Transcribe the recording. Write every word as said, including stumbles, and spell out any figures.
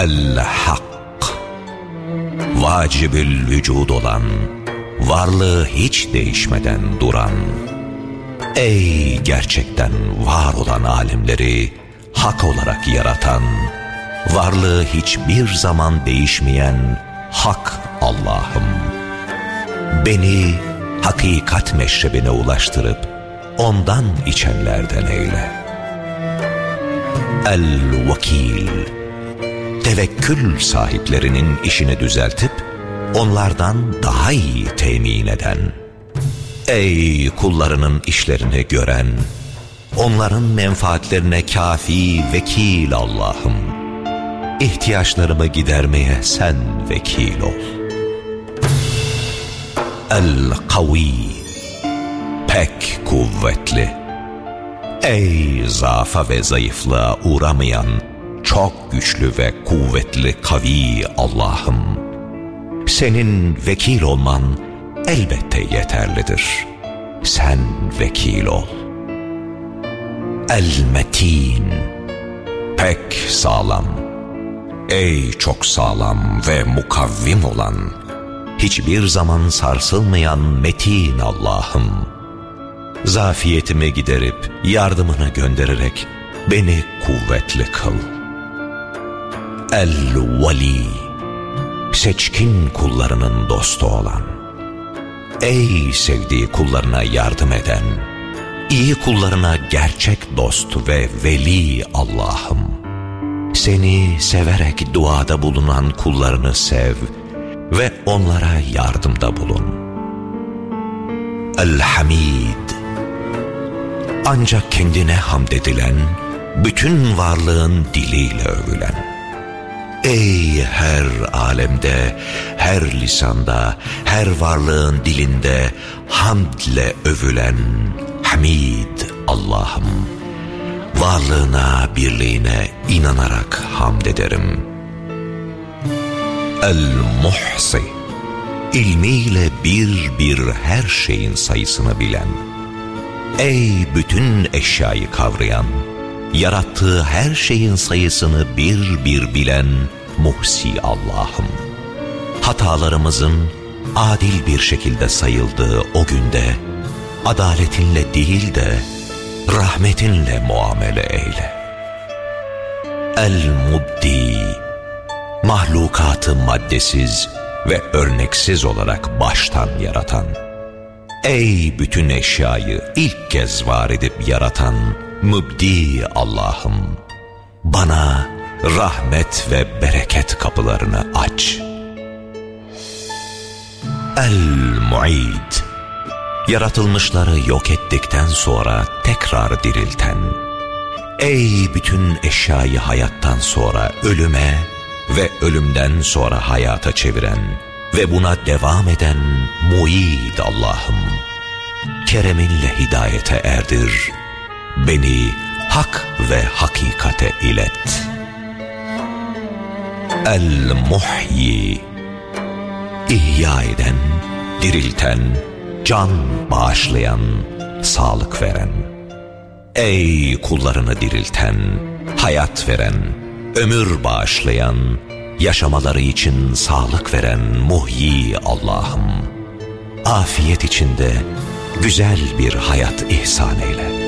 El-Hak, vacibül vücud olan, varlığı hiç değişmeden duran, ey gerçekten var olan alemleri hak olarak yaratan, varlığı hiçbir zaman değişmeyen hak Allah'ım, beni hakikat meşrebine ulaştırıp ondan içenlerden eyle. El-Vakil, tevekkül sahiplerinin işini düzeltip onlardan daha iyi temin eden, ey kullarının işlerini gören, onların menfaatlerine kafi vekil Allah'ım, ihtiyaçlarımı gidermeye sen vekil ol. El-Kavi, pek kuvvetli, ey zaafa ve zayıflığa uğramayan çok güçlü ve kuvvetli kavi Allah'ım, senin vekil olman elbette yeterlidir. Sen vekil ol. El-Metin, pek sağlam, ey çok sağlam ve mukavvim olan, hiçbir zaman sarsılmayan metin Allah'ım, zafiyetimi giderip yardımını göndererek beni kuvvetli kıl. El-Vali, seçkin kullarının dostu olan, ey sevdiği kullarına yardım eden, iyi kullarına gerçek dost ve veli Allah'ım, seni severek duada bulunan kullarını sev ve onlara yardımda bulun. El-Hamid, ancak kendine hamd edilen, bütün varlığın diliyle övülen, ey her alemde, her lisanda, her varlığın dilinde hamdle övülen Hamid Allah'ım, varlığına, birliğine inanarak hamd ederim. El-Muhsi, ilmiyle bir bir her şeyin sayısını bilen, ey bütün eşyayı kavrayan, yarattığı her şeyin sayısını bir bir bilen Muhsi Allah'ım, hatalarımızın adil bir şekilde sayıldığı o günde adaletinle değil de rahmetinle muamele eyle. El-Mubdi, mahlukatı maddesiz ve örneksiz olarak baştan yaratan, ey bütün eşyayı ilk kez var edip yaratan Mübdi Allah'ım, bana rahmet ve bereket kapılarını aç. El-Mu'id, yaratılmışları yok ettikten sonra tekrar dirilten, ey bütün eşyayı hayattan sonra ölüme ve ölümden sonra hayata çeviren ve buna devam eden Mu'id Allah'ım, kereminle hidayete erdir, beni hak ve hakikate ilet. El-Muhyi, ihya eden, dirilten, can bağışlayan, sağlık veren, ey kullarını dirilten, hayat veren, ömür bağışlayan, yaşamaları için sağlık veren Muhyi Allah'ım, afiyet içinde güzel bir hayat ihsan eyle.